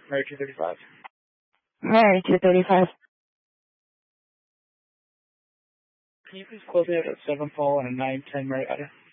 Mary 235. Mary 235. Can you please close me out at 7 Fall and a 910 Marietta?